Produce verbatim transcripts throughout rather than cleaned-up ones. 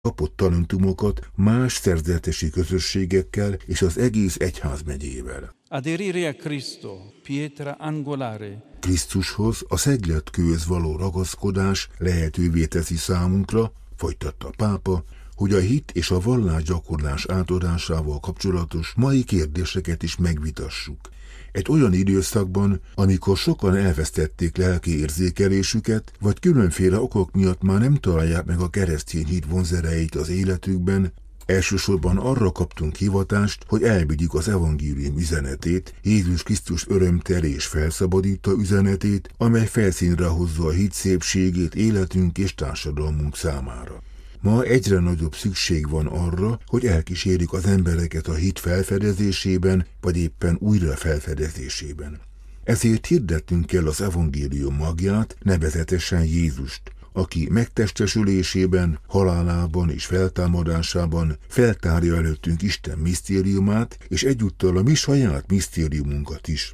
kapott talentumokat más szerzetesi közösségekkel és az egész egyházmegyével. Aderire a Cristo, pietra angolare. Krisztushoz, a szegletkőhöz való ragaszkodás lehetővé teszi számunkra, folytatta a pápa, hogy a hit és a vallásgyakorlás átadásával kapcsolatos mai kérdéseket is megvitassuk. Egy olyan időszakban, amikor sokan elvesztették lelki érzékelésüket, vagy különféle okok miatt már nem találják meg a keresztény hit vonzereit az életükben, elsősorban arra kaptunk hivatást, hogy elvigyük az evangélium üzenetét, Jézus Krisztus örömteli és felszabadító üzenetét, amely felszínre hozza a hit szépségét életünk és társadalmunk számára. Ma egyre nagyobb szükség van arra, hogy elkísérjük az embereket a hit felfedezésében, vagy éppen újra felfedezésében. Ezért hirdettünk kell az evangélium magját, nevezetesen Jézust, aki megtestesülésében, halálában és feltámadásában feltárja előttünk Isten misztériumát, és egyúttal a mi saját misztériumunkat is.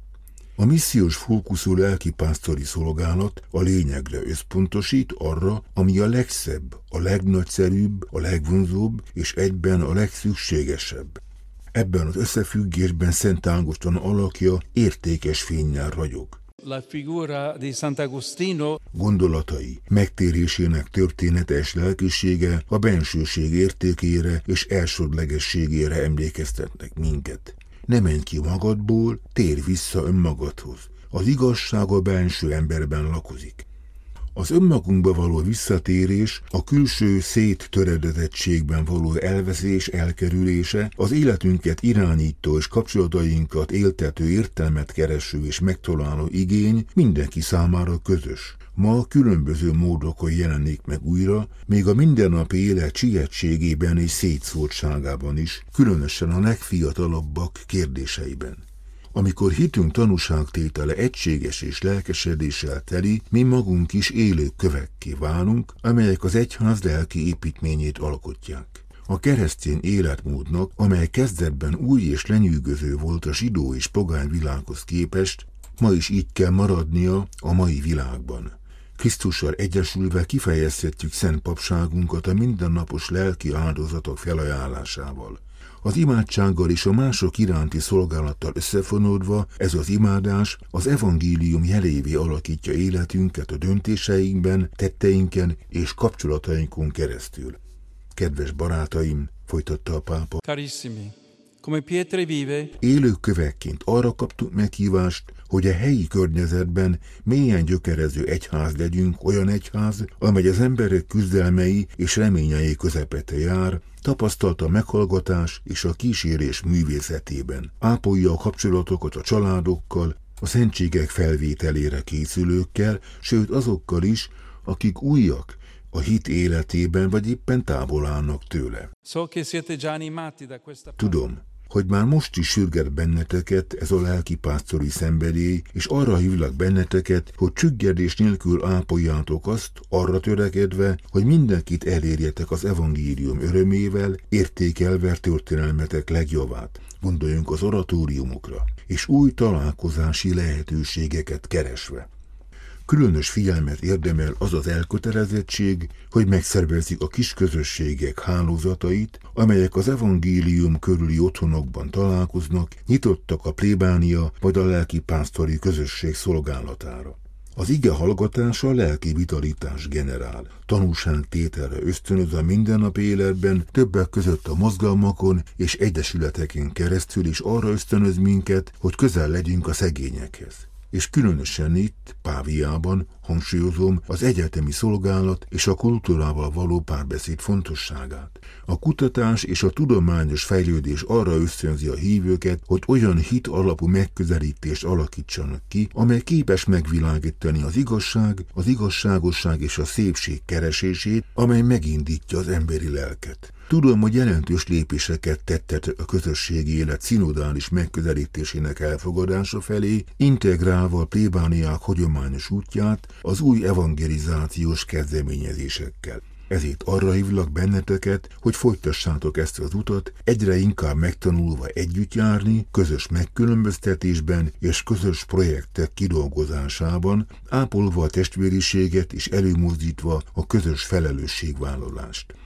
A missziós fókuszú lelkipásztori szolgálat a lényegre összpontosít, arra, ami a legszebb, a legnagyszerűbb, a legvonzóbb és egyben a legszükségesebb. Ebben az összefüggésben Szent Ágoston alakja értékes fénnyel ragyog. La figura di Sant'Agostino Gondolatai, megtérésének történetes lelkisége a bensőség értékére és elsődlegességére emlékeztetnek minket. Ne menj ki magadból, térj vissza önmagadhoz. Az igazság a benső emberben lakozik. Az önmagunkba való visszatérés, a külső széttöredezettségben való elveszés elkerülése, az életünket irányító és kapcsolatainkat éltető, értelmet kereső és megtaláló igény mindenki számára közös. Ma különböző módokon jelenik meg újra, még a mindennapi élet sietségében és szétszórtságában is, különösen a legfiatalabbak kérdéseiben. Amikor hitünk tanúságtétele egységes és lelkesedéssel teli, mi magunk is élő kövekké válunk, amelyek az egyház lelki építményét alkotják. A keresztény életmódnak, amely kezdetben új és lenyűgöző volt a zsidó és pogány világhoz képest, ma is így kell maradnia a mai világban. Krisztussal egyesülve kifejezhetjük szent papságunkat a mindennapos lelki áldozatok felajánlásával. Az imádsággal és a mások iránti szolgálattal összefonódva ez az imádás az evangélium jelévé alakítja életünket a döntéseinkben, tetteinken és kapcsolatainkon keresztül. Kedves barátaim, folytatta a pápa, Carissimi, come pietre vive, élő kövekként arra kaptunk meghívást, hogy a helyi környezetben mélyen gyökerező egyház legyünk, olyan egyház, amely az emberek küzdelmei és reményei közepette jár, tapasztalta a meghallgatás és a kísérés művészetében. Ápolja a kapcsolatokat a családokkal, a szentségek felvételére készülőkkel, sőt azokkal is, akik újak a hit életében, vagy éppen távol állnak tőle. so che siete già animati da questa Tudom, hogy már most is sürget benneteket ez a lelkipásztori szenvedély, és arra hívlak benneteket, hogy csüggedés nélkül ápoljátok azt, arra törekedve, hogy mindenkit elérjetek az evangélium örömével, értékelve történelmetek legjavát. Gondoljunk az oratóriumokra, és új találkozási lehetőségeket keresve. Különös figyelmet érdemel az az elkötelezettség, hogy megszervezzük a kisközösségek hálózatait, amelyek az evangélium körüli otthonokban találkoznak, nyitottak a plébánia vagy a lelkipásztori közösség szolgálatára. Az ige hallgatása lelki vitalitás generál, tanúságtételre ösztönöz a mindennapi életben, többek között a mozgalmakon és egyesületeken keresztül is arra ösztönöz minket, hogy közel legyünk a szegényekhez. És különösen itt, Páviában, hangsúlyozom, az egyetemi szolgálat és a kultúrával való párbeszéd fontosságát. A kutatás és a tudományos fejlődés arra ösztönzi a hívőket, hogy olyan hit alapú megközelítést alakítsanak ki, amely képes megvilágítani az igazság, az igazságosság és a szépség keresését, amely megindítja az emberi lelket. Tudom, hogy jelentős lépéseket tettetek a közösségi élet szinodális megközelítésének elfogadása felé, integrálva a plébániák hagyományos útját az új evangelizációs kezdeményezésekkel. Ezért arra hívlak benneteket, hogy folytassátok ezt az utat, egyre inkább megtanulva együtt járni, közös megkülönböztetésben és közös projektek kidolgozásában, ápolva a testvériséget és előmozdítva a közös felelősségvállalást.